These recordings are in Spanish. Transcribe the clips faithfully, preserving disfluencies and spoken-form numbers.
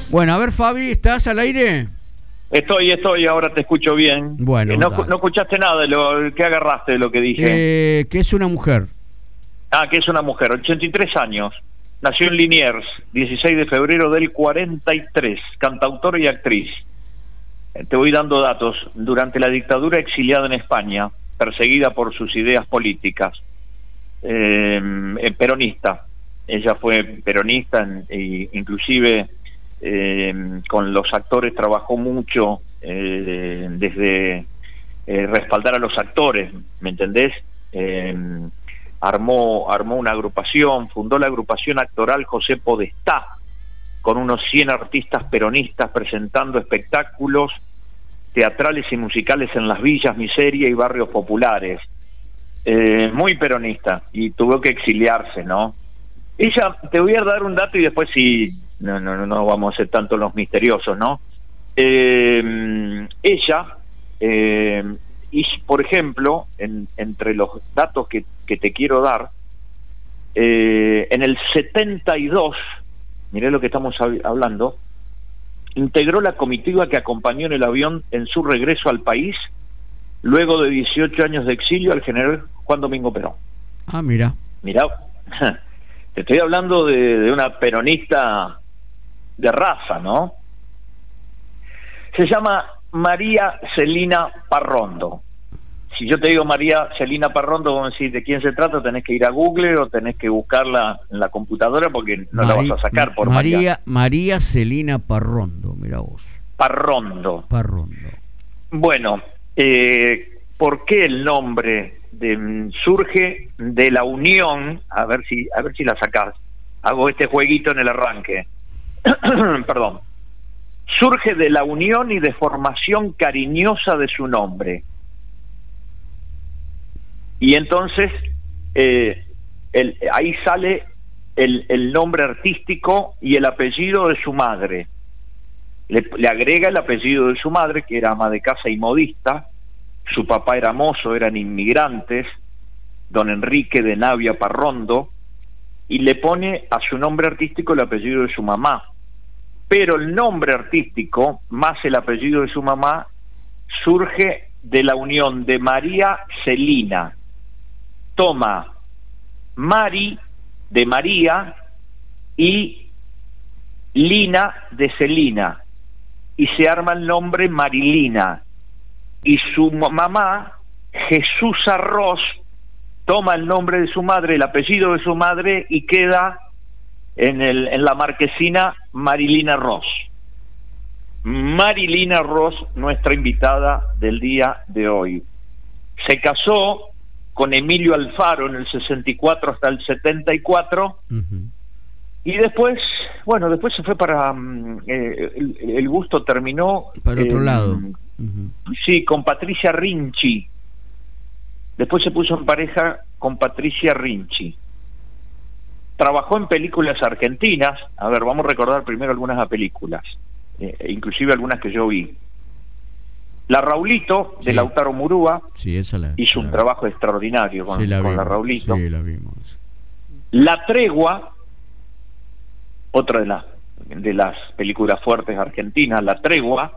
Bueno, a ver, Fabi, ¿estás al aire? Estoy, estoy, ahora te escucho bien. Bueno, eh, no, no escuchaste nada de lo que agarraste de lo que dije. Eh, que es una mujer. Ah, que es una mujer, ochenta y tres años. Nació en Liniers, dieciséis de febrero del cuarenta y tres, cantautora y actriz. Eh, te voy dando datos. Durante la dictadura, exiliada en España, perseguida por sus ideas políticas. Eh, eh, peronista. Ella fue peronista, e inclusive eh, con los actores trabajó mucho, eh, desde eh, respaldar a los actores, ¿me entendés? Eh, armó armó una agrupación, fundó la agrupación actoral José Podestá, con unos cien artistas peronistas presentando espectáculos teatrales y musicales en las villas, miseria y barrios populares. Eh, muy peronista, y tuvo que exiliarse, ¿no? Ella, te voy a dar un dato y después sí, no, no, no vamos a ser tanto los misteriosos, ¿no? Eh, ella, eh, y por ejemplo, en, entre los datos que, que te quiero dar, eh, en el setenta y dos, mirá lo que estamos hablando, integró la comitiva que acompañó en el avión en su regreso al país, luego de dieciocho años de exilio, al general Juan Domingo Perón. Ah, mira. Mira, te estoy hablando de, de una peronista de raza, ¿no? Se llama María Celina Parrondo. Si yo te digo María Celina Parrondo, vos me decís de quién se trata, tenés que ir a Google o tenés que buscarla en la computadora porque no Mari la vas a sacar por María. María, María Celina Parrondo, mira vos. Parrondo. Parrondo. Bueno, eh, ¿por qué el nombre? De, surge de la unión, a ver si a ver si la sacás. Hago este jueguito en el arranque. Perdón. Surge de la unión y deformación cariñosa de su nombre. Y entonces eh, el, ahí sale el, el nombre artístico y el apellido de su madre. Le, le agrega el apellido de su madre, que era ama de casa y modista. Su papá era mozo, eran inmigrantes, don Enrique de Navia Parrondo, y le pone a su nombre artístico el apellido de su mamá. Pero el nombre artístico, más el apellido de su mamá, surge de la unión de María Celina. Toma Mari de María y Lina de Celina, y se arma el nombre Marilina. Y su mamá, Jesús Arroz, toma el nombre de su madre, el apellido de su madre, y queda en, el, en la marquesina Marilina Ross. Marilina Ross, nuestra invitada del día de hoy. Se casó con Emilio Alfaro en el sesenta y cuatro hasta el setenta y cuatro, uh-huh. Y después, bueno, después se fue para... Eh, el, el gusto terminó... Para otro eh, lado. Uh-huh. Sí, con Patricia Rinchi. Después se puso en pareja con Patricia Rinchi. Trabajó en películas argentinas. A ver, vamos a recordar primero algunas películas, eh, inclusive algunas que yo vi. La Raulito, sí, de Lautaro Murúa. Sí, esa la, hizo la, un trabajo extraordinario con, sí, la, con vimos, la Raulito. Sí, la vimos. La Tregua, otra de las de las películas fuertes argentinas, La Tregua.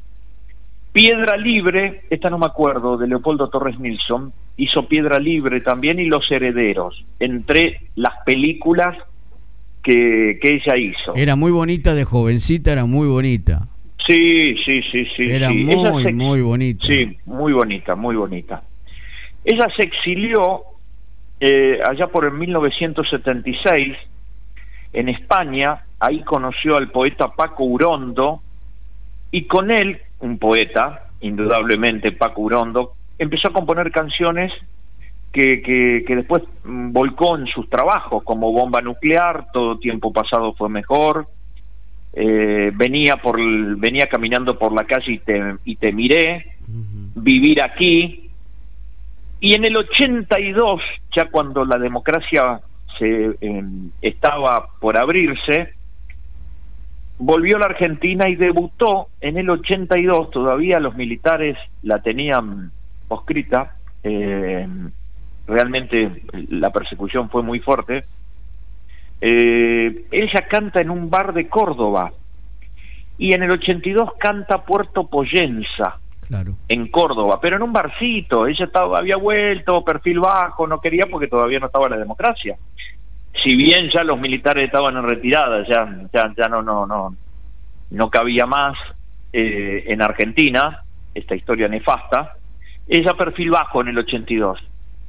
Piedra Libre, esta no me acuerdo, de Leopoldo Torres Nilsson, hizo Piedra Libre también, y Los Herederos, entre las películas que, que ella hizo. Era muy bonita de jovencita, era muy bonita. Sí, sí, sí, sí. Era sí. muy, se, muy bonita. Sí, muy bonita, muy bonita. Ella se exilió eh, allá por el mil novecientos setenta y seis en España. Ahí conoció al poeta Paco Urondo, y con él, un poeta, indudablemente Paco Urondo, empezó a componer canciones que, que, que después volcó en sus trabajos, como Bomba Nuclear, Todo Tiempo Pasado Fue Mejor, eh, venía por venía caminando por la calle y te, y te miré, uh-huh. Vivir Aquí. Y en el ochenta y dos, ya cuando la democracia se eh, estaba por abrirse, volvió a la Argentina y debutó en el ochenta y dos. Todavía los militares la tenían proscrita, eh, realmente la persecución fue muy fuerte. Eh, ella canta en un bar de Córdoba, y en el ochenta y dos canta Puerto Poyenza, claro, en Córdoba, pero en un barcito. Ella estaba, había vuelto, perfil bajo, no quería porque todavía no estaba la democracia. Si bien ya los militares estaban en retirada, ya ya, ya no no no no cabía más eh, en Argentina esta historia nefasta. Ella perfil bajo en el ochenta y dos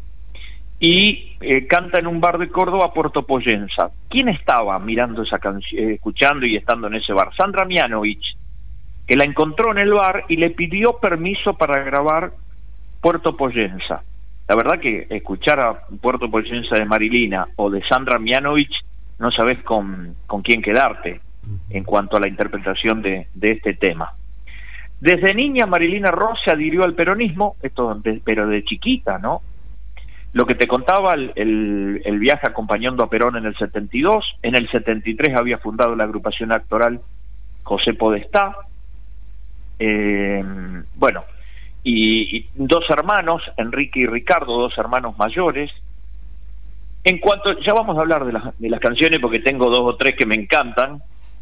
y eh, canta en un bar de Córdoba Puerto Poyenza. ¿Quién estaba mirando esa canción, eh, escuchando y estando en ese bar? Sandra Mianovich, que la encontró en el bar y le pidió permiso para grabar Puerto Poyenza. La verdad que escuchar a Puerto Poyenza de Marilina o de Sandra Mianovich, no sabes con, con quién quedarte en cuanto a la interpretación de, de este tema. Desde niña Marilina Ross se adhirió al peronismo, esto de, pero de chiquita, ¿no? Lo que te contaba, el, el, el viaje acompañando a Perón en el setenta y dos, en el setenta y tres había fundado la agrupación actoral José Podestá, eh, bueno, y, y dos hermanos, Enrique y Ricardo, dos hermanos mayores. En cuanto, ya vamos a hablar de las, de las canciones porque tengo dos o tres que me encantan,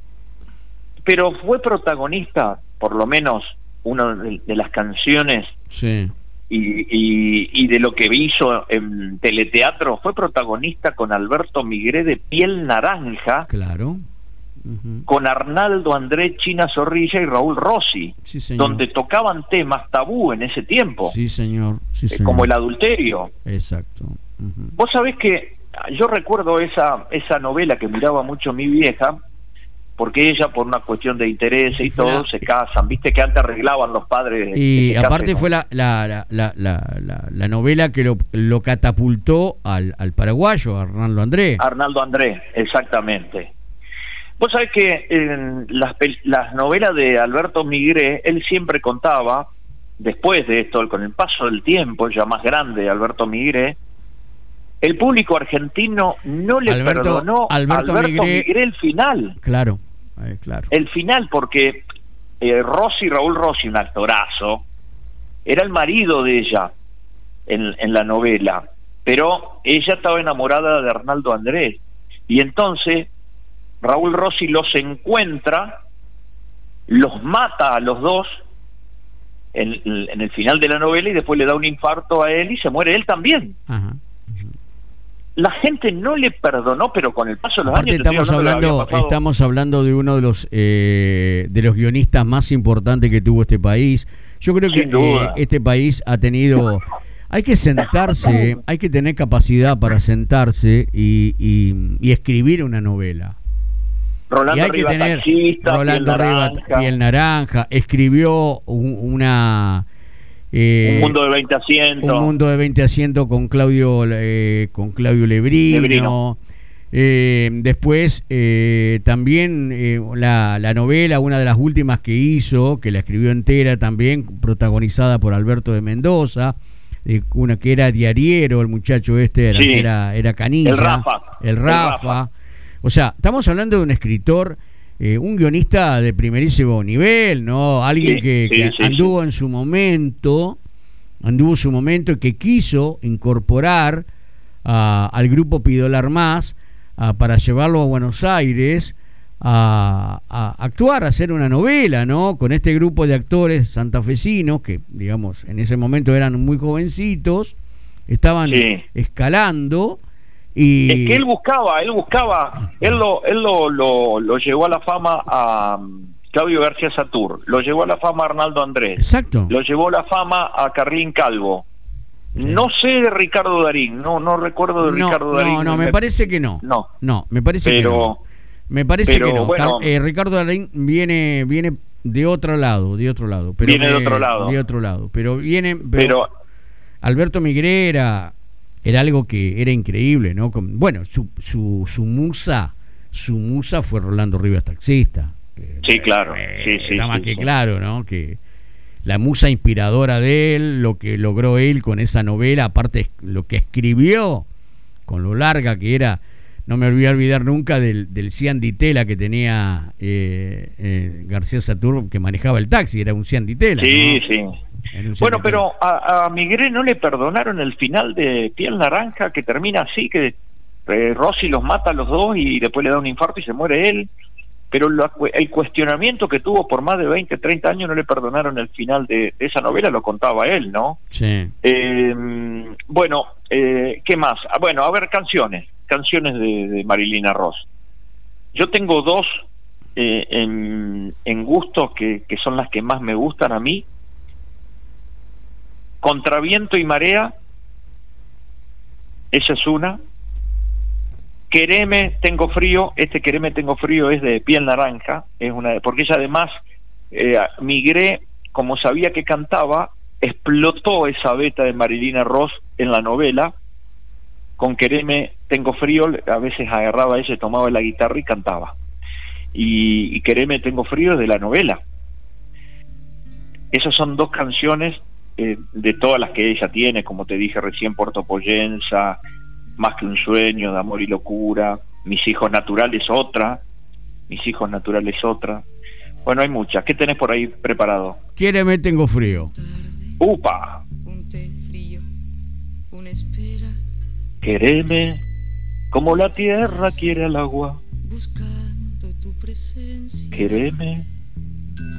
pero fue protagonista, por lo menos, una de, de las canciones, sí, y, y, y de lo que hizo en teleteatro, fue protagonista con Alberto Migré de Piel Naranja, claro, uh-huh, con Arnaldo André, China Zorrilla y Raúl Rossi, sí, señor, donde tocaban temas tabú en ese tiempo, sí, señor, sí, eh, señor, como el adulterio. exacto, uh-huh. Vos sabés que yo recuerdo esa esa novela que miraba mucho mi vieja, porque ella, por una cuestión de interés y todo, la... se casan. Viste que antes arreglaban los padres. Y aparte fue la la, la, la, la, la, la novela que lo, lo catapultó al, al paraguayo, Arnaldo André. Arnaldo André, exactamente. Vos sabés que en las, las novelas de Alberto Migré, él siempre contaba, después de esto, con el paso del tiempo, ya más grande, Alberto Migré, el público argentino no le Alberto, perdonó Alberto, a Alberto Migré, Migré el final. Claro, eh, claro. El final, porque eh, Rossi, Raúl Rossi, un actorazo, era el marido de ella en, en la novela, pero ella estaba enamorada de Arnaldo Andrés. Y entonces Raúl Rossi los encuentra, los mata a los dos en, en el final de la novela y después le da un infarto a él y se muere él también. Ajá. La gente no le perdonó, pero con el paso de los Aparte años estamos hablando, pasado... estamos hablando de uno de los eh, de los guionistas más importantes que tuvo este país. Yo creo que eh, este país ha tenido, hay que sentarse, hay que tener capacidad para sentarse y, y, y escribir una novela. Rolando y hay que Riva, tener taxista, Rolando Piel Riva, Naranja. Piel Naranja, escribió un, una Eh, un mundo de veinte asientos. Un mundo de veinte asientos con Claudio eh, con Claudio Lebrino. Lebrino. Eh, después eh, también eh, la, la novela, una de las últimas que hizo, que la escribió entera también, protagonizada por Alberto de Mendoza, eh, una que era diariero, el muchacho este era, sí. era, era Canilla. El Rafa. El Rafa. El Rafa. O sea, estamos hablando de un escritor, Eh, un guionista de primerísimo nivel, ¿no? Alguien sí, que, sí, que sí, anduvo sí. en su momento, anduvo en su momento y que quiso incorporar uh, al grupo Pidolar Más uh, para llevarlo a Buenos Aires a, a actuar, a hacer una novela, ¿no? Con este grupo de actores santafesinos que, digamos, en ese momento eran muy jovencitos, estaban sí. escalando. Y... Es que él buscaba, él buscaba, él lo, él lo, lo, lo llevó a la fama a Claudio García Satur, lo llevó a la fama a Arnaldo Andrés, exacto, lo llevó a la fama a Carlín Calvo. Sí. No sé de Ricardo Darín, no, no recuerdo de no, Ricardo Darín. No, no, me, me parece que no. No, no, me parece pero, que no. Me parece pero, que no. Bueno, eh, Ricardo Darín viene, viene de otro lado, de otro lado. Pero viene me, de otro lado. De otro lado, pero viene. Pero, pero Alberto Migré era. Era algo que era increíble, ¿no? Bueno, su, su, su musa, su musa fue Rolando Rivas, taxista. Sí, claro. Eh, sí, sí, Nada más sí, que sí. claro, ¿no? Que la musa inspiradora de él, lo que logró él con esa novela, aparte lo que escribió, con lo larga que era, no me voy a olvidar nunca del, del Cian Di Tela que tenía eh, eh, García Satur, que manejaba el taxi, era un Cian Di Tela. Sí, ¿no? sí. Bueno, pero a, a Migré no le perdonaron el final de Piel Naranja, que termina así, que eh, Rossi los mata a los dos y después le da un infarto y se muere él. pero lo, el cuestionamiento que tuvo por más de veinte, treinta años no le perdonaron el final de, de esa novela, lo contaba él, ¿no? Sí. Eh, bueno, eh, ¿qué más? Ah, bueno, a ver, canciones, canciones de, de Marilina Ross. Yo tengo dos eh, en, en gusto que, que son las que más me gustan a mí. Contra viento y marea, esa es una. Quereme, tengo frío, este Quereme, tengo frío es de Piel Naranja, es una, porque ella además, eh, migré, como sabía que cantaba, explotó esa beta de Marilina Ross en la novela. Con Quereme, tengo frío, a veces agarraba ella, tomaba la guitarra y cantaba. Y, y Quereme, tengo frío es de la novela. Esas son dos canciones eh, de todas las que ella tiene, como te dije recién, Puerto Poyensa, Más que un sueño, de amor y locura, Mis hijos naturales otra, Mis hijos naturales otra. Bueno, hay muchas. ¿Qué tenés por ahí preparado? Quéreme, tengo frío. ¡Upa! Quereme, como la tierra quiere al agua. Quereme,